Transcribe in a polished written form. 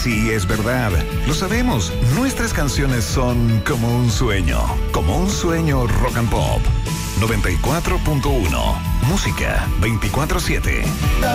Sí, es verdad. Lo sabemos. Nuestras canciones son como un sueño rock and pop. 94.1. Música 24/7.